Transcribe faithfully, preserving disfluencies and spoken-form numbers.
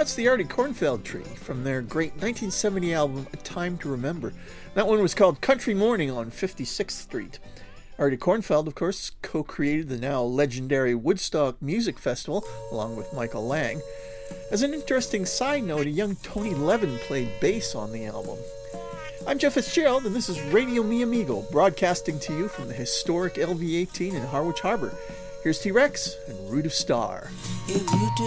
that's the Artie Kornfeld Tree from their great nineteen seventy album, A Time to Remember. That one was called Country Morning on fifty-sixth Street. Artie Kornfeld, of course, co-created the now legendary Woodstock Music Festival, along with Michael Lang. As an interesting side note, a young Tony Levin played bass on the album. I'm Jeff Fitzgerald, and this is Radio Mi Amigo, broadcasting to you from the historic L V eighteen in Harwich Harbour. Here's T-Rex and Root of Star.